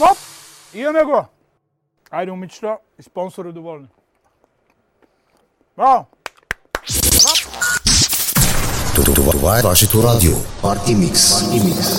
Стоп! Имаме го! Айде, момичета и спонсори доволни. Браво! Това е вашето радио. Парти Микс.